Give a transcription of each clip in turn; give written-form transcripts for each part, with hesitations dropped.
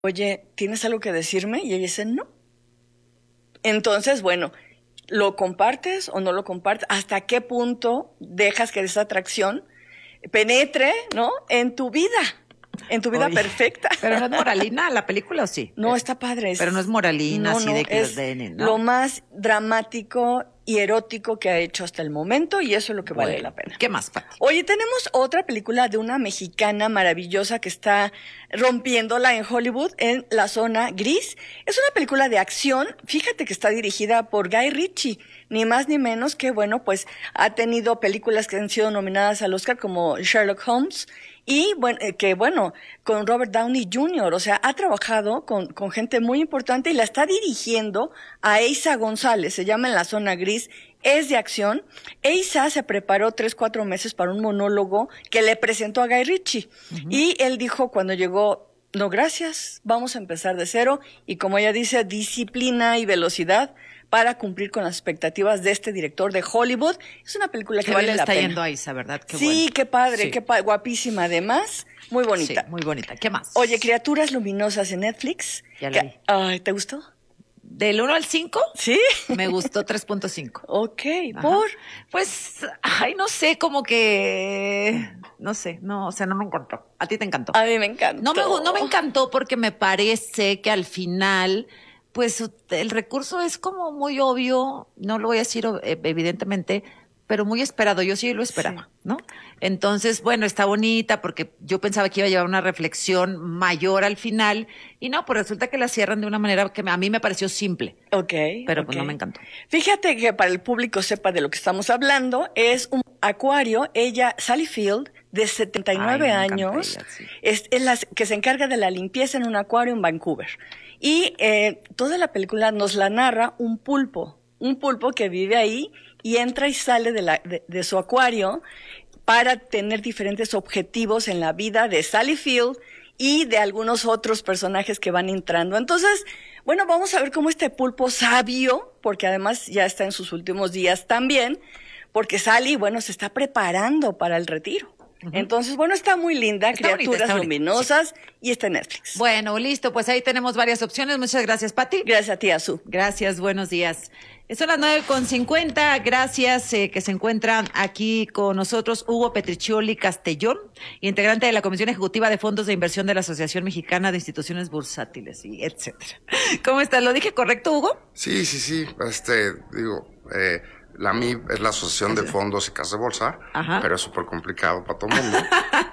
oye, ¿tienes algo que decirme? Y ella dice, no. Entonces, bueno, ¿lo compartes o no lo compartes? ¿Hasta qué punto dejas que esa atracción penetre, ¿no? En tu vida Oye, perfecta. ¿Pero no es moralina la película o sí? No, está padre. Pero no es moralina, así de que los den, ¿no? Lo más dramático y erótico que ha hecho hasta el momento, y eso es lo que vale la pena. ¿Qué más, Pati? Oye, tenemos otra película de una mexicana maravillosa que está rompiéndola en Hollywood, en La Zona Gris. Es una película de acción, fíjate que está dirigida por Guy Ritchie, ni más ni menos que, bueno, pues ha tenido películas que han sido nominadas al Oscar como Sherlock Holmes, y bueno, con Robert Downey Jr., o sea, ha trabajado con gente muy importante y la está dirigiendo a Eiza González, se llama En la Zona Gris, es de acción. Eiza se preparó 3-4 meses para un monólogo que le presentó a Guy Ritchie, y él dijo cuando llegó, no gracias, vamos a empezar de cero, y como ella dice, disciplina y velocidad para cumplir con las expectativas de este director de Hollywood. Es una película que vale la pena. Está yendo a Isa, ¿verdad? Qué sí, bueno. Qué padre, sí. Guapísima además, muy bonita. Sí, muy bonita. ¿Qué más? Oye, Criaturas Luminosas en Netflix. Ya la vi. Ay, ¿te gustó? ¿Del 1 al 5? Sí. Me gustó 3.5. Ok, Ajá. ¿por? Pues, no sé, como que... No sé, no, o sea, no me encantó. ¿A ti te encantó? A mí me encantó. No me encantó porque me parece que al final... Pues el recurso es como muy obvio, no lo voy a decir evidentemente, pero muy esperado, yo sí lo esperaba, sí. ¿No? Entonces, bueno, está bonita porque yo pensaba que iba a llevar una reflexión mayor al final y no, pues resulta que la cierran de una manera que a mí me pareció simple. Ok. Pero pues no me encantó. Fíjate que para el público sepa de lo que estamos hablando, es un acuario, Sally Field, de 79 años, ella, sí. es la que se encarga de la limpieza en un acuario en Vancouver. Y toda la película nos la narra un pulpo que vive ahí y entra y sale de su acuario para tener diferentes objetivos en la vida de Sally Field y de algunos otros personajes que van entrando. Entonces, bueno, vamos a ver cómo este pulpo sabio, porque además ya está en sus últimos días también, porque Sally, bueno, se está preparando para el retiro. Entonces, bueno, está muy linda, está Criaturas bonita, Luminosas, sí. Y está en Netflix. Bueno, listo, pues ahí tenemos varias opciones. Muchas gracias, Pati. Gracias a ti, Azú. Gracias, buenos días. Son las 9:50. Gracias que se encuentran aquí con nosotros Hugo Petriccioli Castellón, integrante de la Comisión Ejecutiva de Fondos de Inversión de la Asociación Mexicana de Instituciones Bursátiles, y etcétera. ¿Cómo estás? ¿Lo dije correcto, Hugo? Sí. La MIB es la Asociación de Fondos y Casas de Bolsa, ajá, pero es súper complicado para todo el mundo.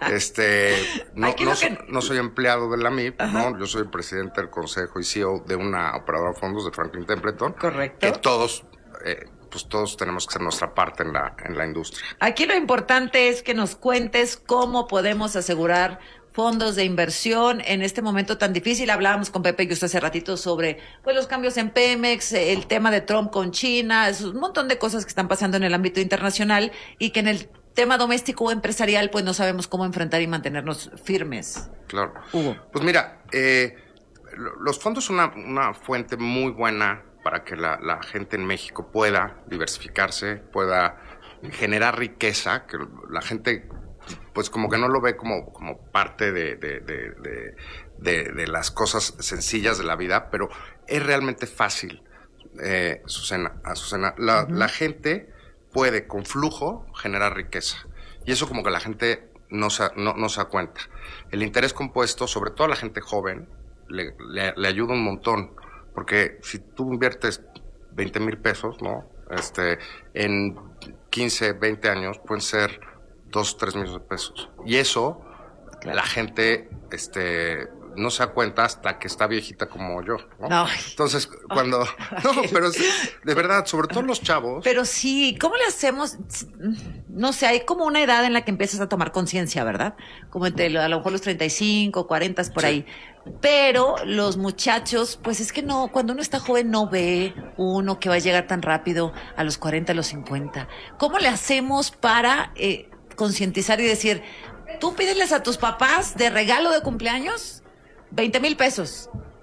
No soy empleado de la MIB, ¿no? Yo soy el presidente del consejo y CEO de una operadora de fondos de Franklin Templeton. Correcto. Que todos tenemos que hacer nuestra parte en la industria. Aquí lo importante es que nos cuentes cómo podemos asegurar fondos de inversión en este momento tan difícil. Hablábamos con Pepe y usted hace ratito sobre pues los cambios en Pemex, el tema de Trump con China, es un montón de cosas que están pasando en el ámbito internacional y que en el tema doméstico o empresarial pues no sabemos cómo enfrentar y mantenernos firmes. Claro. Hugo. Pues mira, los fondos son una fuente muy buena para que la gente en México pueda diversificarse, pueda generar riqueza, que la gente pues como que no lo ve como parte de las cosas sencillas de la vida, pero es realmente fácil, Azucena. La gente puede con flujo generar riqueza y eso como que la gente no se da cuenta. El interés compuesto, sobre todo a la gente joven, le ayuda un montón, porque si tú inviertes 20,000 pesos, ¿no? En 15, 20 años pueden ser 2-3 millones de pesos. Y eso, claro, la gente no se da cuenta hasta que está viejita como yo, ¿no? No. Entonces, cuando... No, pero de verdad, sobre todo los chavos... Pero sí, ¿cómo le hacemos? No sé, hay como una edad en la que empiezas a tomar conciencia, ¿verdad? Como entre a lo mejor los 35, 40 por ahí. Pero los muchachos, pues es que no, cuando uno está joven no ve uno que va a llegar tan rápido a los 40, a los 50. ¿Cómo le hacemos para... concientizar y decir, tú pídeles a tus papás de regalo de cumpleaños 20,000 pesos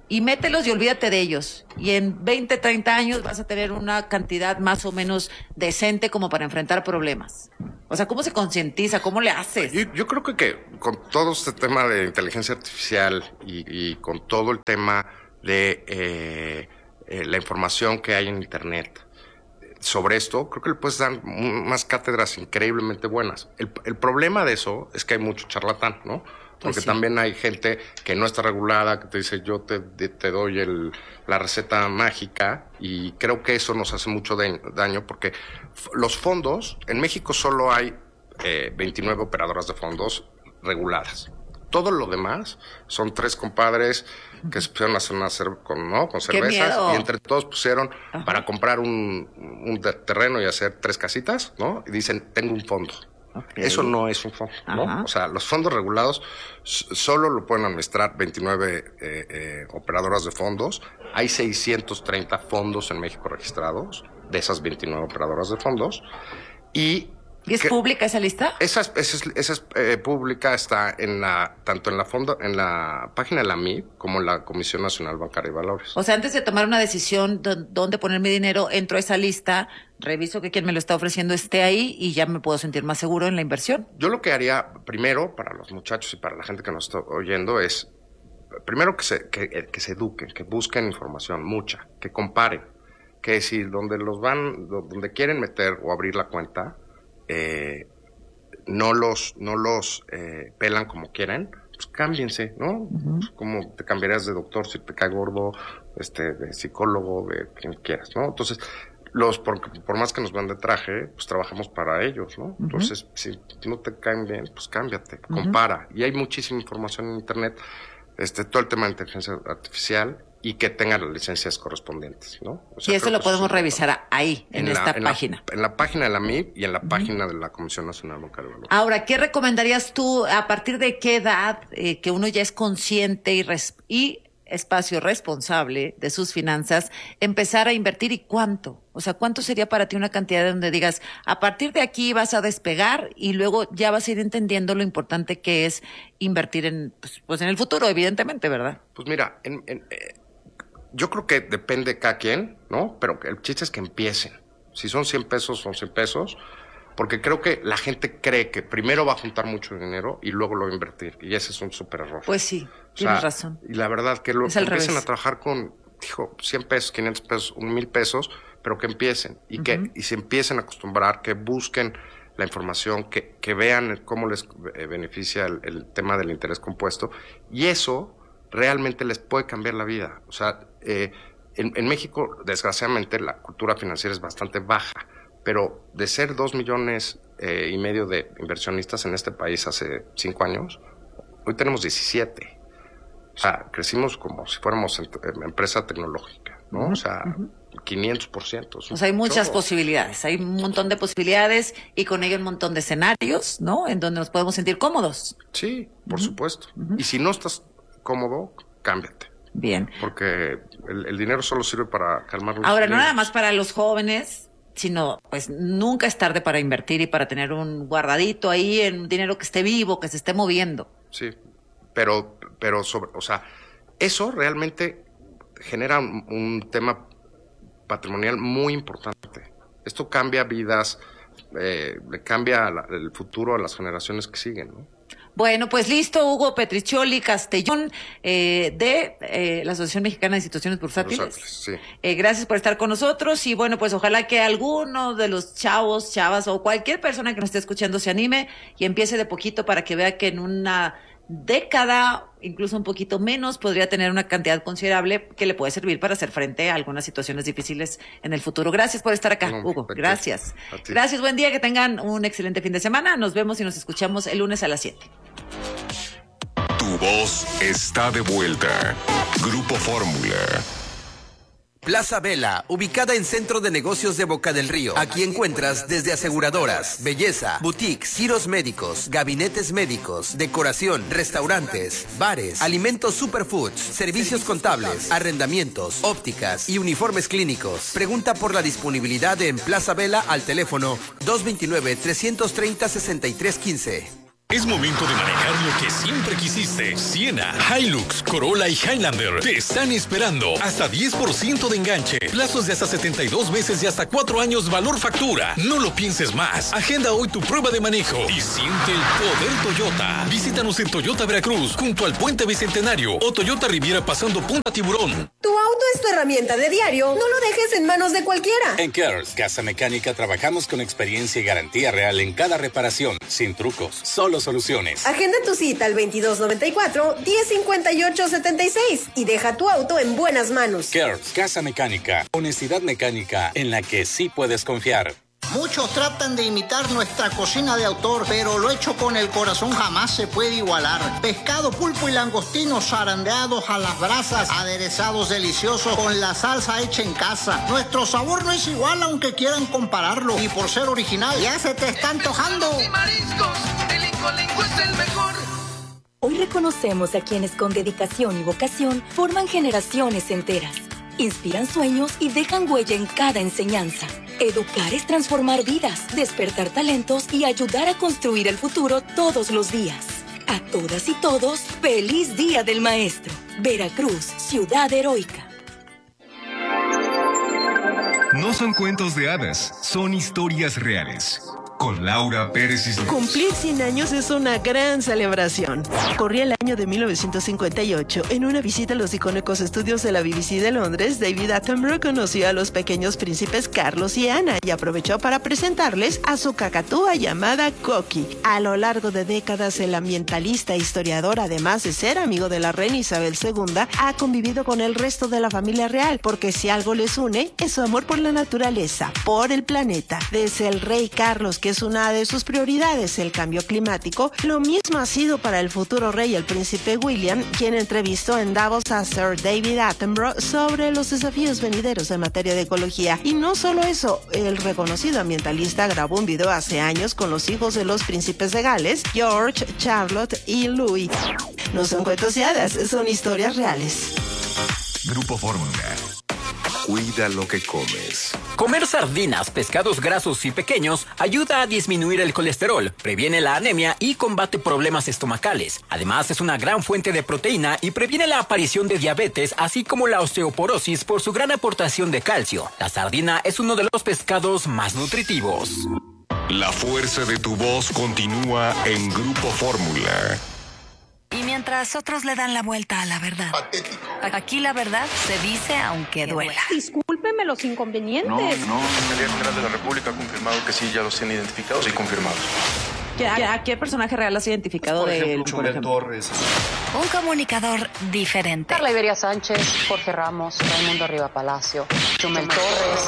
y mételos y olvídate de ellos. Y en 20, 30 años vas a tener una cantidad más o menos decente como para enfrentar problemas. O sea, ¿cómo se concientiza? ¿Cómo le haces? Yo creo que con todo este tema de inteligencia artificial y con todo el tema de la información que hay en Internet sobre esto, creo que le puedes dar unas cátedras increíblemente buenas. El problema de eso es que hay mucho charlatán, ¿no? Porque sí. también hay gente que no está regulada, que te dice yo te doy la receta mágica, y creo que eso nos hace mucho daño porque los fondos, en México solo hay 29 operadoras de fondos reguladas. Todo lo demás son 3 compadres que se pusieron a hacer con cervezas, y entre todos pusieron para comprar un terreno y hacer 3 casitas, ¿no? Y dicen, tengo un fondo. Okay. Eso no es un fondo, ¿no? O sea, los fondos regulados solo lo pueden administrar 29 operadoras de fondos. Hay 630 fondos en México registrados, de esas 29 operadoras de fondos. ¿Y es pública esa lista? Esa es pública, está tanto en la página de la MIB como en la Comisión Nacional Bancaria y Valores. O sea, antes de tomar una decisión dónde poner mi dinero, entro a esa lista, reviso que quien me lo está ofreciendo esté ahí y ya me puedo sentir más seguro en la inversión. Yo lo que haría primero para los muchachos y para la gente que nos está oyendo es, primero que se eduquen, que busquen información, mucha, que comparen, que si donde quieren meter o abrir la cuenta, no los pelan como quieren, pues cámbiense, ¿no? Pues como te cambiarías de doctor si te cae gordo, de psicólogo, de quien quieras, ¿no? Entonces, por más que nos van de traje, pues trabajamos para ellos, ¿no? Entonces, si no te caen bien, pues cámbiate, compara. Y hay muchísima información en Internet, todo el tema de inteligencia artificial, y que tengan las licencias correspondientes, ¿no? O sea, y eso lo podemos revisar ahí, en esta página. En la página de la MIB y en la página de la Comisión Nacional Bancaria y Valores. Ahora, ¿qué recomendarías tú, a partir de qué edad que uno ya es consciente y espacio responsable de sus finanzas, empezar a invertir, y cuánto? O sea, ¿cuánto sería para ti una cantidad donde digas, a partir de aquí vas a despegar y luego ya vas a ir entendiendo lo importante que es invertir en el futuro, evidentemente, ¿verdad? Pues mira, yo creo que depende de cada quien, ¿no? Pero el chiste es que empiecen. Si son 100 pesos, son 100 pesos. Porque creo que la gente cree que primero va a juntar mucho dinero y luego lo va a invertir. Y ese es un súper error. Pues sí, tienes razón. Y la verdad que empiecen a trabajar con, 100 pesos, 500 pesos, 1,000 pesos, pero que empiecen. Y se empiecen a acostumbrar, que busquen la información, que vean cómo les beneficia el tema del interés compuesto. Y eso realmente les puede cambiar la vida. O sea, en México, desgraciadamente, la cultura financiera es bastante baja, pero de ser 2,5 millones de inversionistas en este país hace 5 años, hoy tenemos 17. O sea, crecimos como si fuéramos empresa tecnológica, ¿no? O sea, 500%. O sea, hay muchas posibilidades, hay un montón de posibilidades y con ello un montón de escenarios, ¿no? En donde nos podemos sentir cómodos. Sí, por supuesto. Y si no estás cómodo, cámbiate. Bien. Porque el dinero solo sirve para calmar los Ahora, no nada más para los jóvenes, sino pues nunca es tarde para invertir y para tener un guardadito ahí en dinero que esté vivo, que se esté moviendo. Sí, pero o sea, eso realmente genera un tema patrimonial muy importante. Esto cambia vidas, le cambia el futuro a las generaciones que siguen, ¿no? Bueno, pues listo, Hugo Petriccioli Castellón, de la Asociación Mexicana de Instituciones Bursátiles. Sí. Gracias por estar con nosotros y bueno, pues ojalá que alguno de los chavos, chavas o cualquier persona que nos esté escuchando se anime y empiece de poquito para que vea que en una década, incluso un poquito menos, podría tener una cantidad considerable que le puede servir para hacer frente a algunas situaciones difíciles en el futuro. Gracias por estar acá, Hugo. Gracias. Gracias, buen día, que tengan un excelente fin de semana. Nos vemos y nos escuchamos el lunes a las 7. Tu voz está de vuelta. Grupo Fórmula. Plaza Vela, ubicada en Centro de Negocios de Boca del Río. Aquí encuentras desde aseguradoras, belleza, boutiques, giros médicos, gabinetes médicos, decoración, restaurantes, bares, alimentos superfoods, servicios contables, arrendamientos, ópticas y uniformes clínicos. Pregunta por la disponibilidad en Plaza Vela al teléfono 229-330-6315. Es momento de manejar lo que siempre quisiste. Siena, Hilux, Corolla y Highlander te están esperando. Hasta 10% de enganche, plazos de hasta 72 meses y hasta 4 años valor factura. No lo pienses más. Agenda hoy tu prueba de manejo y siente el poder Toyota. Visítanos en Toyota Veracruz, junto al Puente Bicentenario o Toyota Riviera pasando Punta Tiburón. Tu auto es tu herramienta de diario. No lo dejes en manos de cualquiera. En Cares Casa Mecánica trabajamos con experiencia y garantía real en cada reparación, sin trucos, solo soluciones. Agenda tu cita al 2294-1058-76 y deja tu auto en buenas manos. Cares Casa Mecánica, honestidad mecánica en la que sí puedes confiar. Muchos tratan de imitar nuestra cocina de autor, pero lo hecho con el corazón jamás se puede igualar. Pescado, pulpo y langostinos zarandeados a las brasas, aderezados deliciosos con la salsa hecha en casa. Nuestro sabor no es igual aunque quieran compararlo. Y por ser original, ya se te está antojando. Y mariscos, el Incolinco es el mejor. Hoy reconocemos a quienes con dedicación y vocación forman generaciones enteras, inspiran sueños y dejan huella en cada enseñanza. Educar es transformar vidas, despertar talentos y ayudar a construir el futuro todos los días. A todas y todos, ¡feliz Día del Maestro! Veracruz, ciudad heroica. No son cuentos de hadas, son historias reales. Con Laura Pérez Cisneros. Cumplir 100 años es una gran celebración. Corría el año de 1958. En una visita a los icónicos estudios de la BBC de Londres, David Attenborough conoció a los pequeños príncipes Carlos y Ana y aprovechó para presentarles a su cacatúa llamada Coqui. A lo largo de décadas, el ambientalista e historiador, además de ser amigo de la reina Isabel II, ha convivido con el resto de la familia real, porque si algo les une, es su amor por la naturaleza, por el planeta. Desde el rey Carlos, que es una de sus prioridades, el cambio climático, lo mismo ha sido para el futuro rey, el príncipe William, quien entrevistó en Davos a Sir David Attenborough sobre los desafíos venideros en materia de ecología. Y no solo eso, el reconocido ambientalista grabó un video hace años con los hijos de los príncipes de Gales, George, Charlotte y Louis. No son cuentos de hadas, son historias reales. Grupo Fórmula. Cuida lo que comes. Comer sardinas, pescados grasos y pequeños ayuda a disminuir el colesterol, previene la anemia y combate problemas estomacales. Además, es una gran fuente de proteína y previene la aparición de diabetes, así como la osteoporosis por su gran aportación de calcio. La sardina es uno de los pescados más nutritivos. La fuerza de tu voz continúa en Grupo Fórmula. Y mientras otros le dan la vuelta a la verdad. Patético. Aquí la verdad se dice aunque duela. Discúlpeme los inconvenientes. No. La Fiscalía General de la República ha confirmado que sí, ya los tienen identificados y confirmados. ¿A qué personaje real has identificado de él? Chumel Torres. Un comunicador diferente. Carla Iberia Sánchez, Jorge Ramos, Raimundo Riva Palacio, Chumel Torres.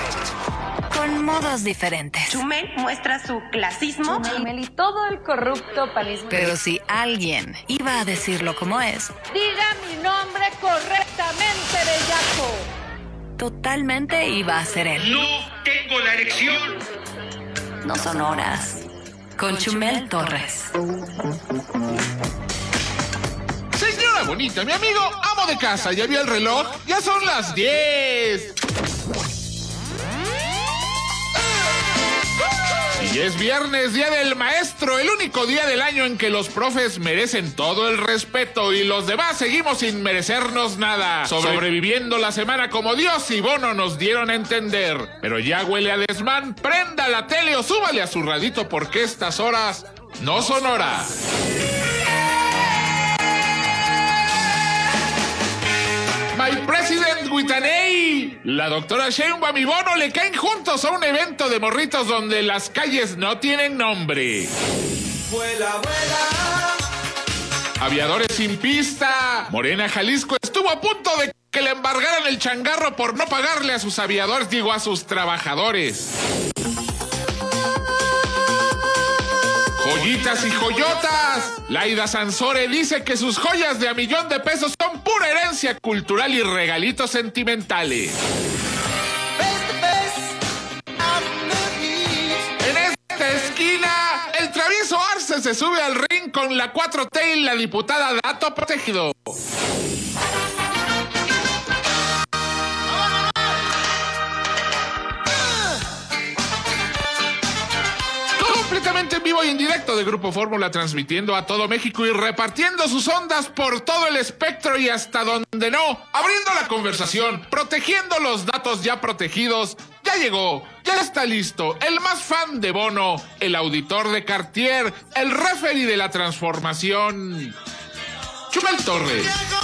Con modos diferentes. Chumel muestra su clasismo. Chumel y todo el corrupto panismo. Pero si alguien iba a decirlo como es, diga mi nombre correctamente, bellaco. Totalmente iba a ser él. No tengo la erección. No son horas. Con Chumel Torres. Señora bonita, mi amigo amo de casa, ¿ya vio el reloj? Ya son las 10. Y es viernes, Día del Maestro, el único día del año en que los profes merecen todo el respeto y los demás seguimos sin merecernos nada, sobreviviendo la semana como Dios y Bono nos dieron a entender. Pero ya huele a desmán, prenda la tele o súbale a su radito porque estas horas no son horas. My President with an A. La doctora Sheinbaum y Bono le caen juntos a un evento de morritos donde las calles no tienen nombre. Vuela, vuela. Aviadores sin pista. Morena, Jalisco estuvo a punto de que le embargaran el changarro por no pagarle a sus aviadores, a sus trabajadores. Joyitas y joyotas. Laida Sansore dice que sus joyas de $1,000,000 son pura herencia cultural y regalitos sentimentales. En esta esquina, el travieso Arce se sube al ring con la 4T y la diputada Dato Protegido. totalmente en vivo y en directo de Grupo Fórmula, transmitiendo a todo México y repartiendo sus ondas por todo el espectro y hasta donde no, abriendo la conversación, protegiendo los datos ya protegidos. Ya llegó, ya está listo, el más fan de Bono, el auditor de Cartier, el referee de la transformación, Chumel Torres.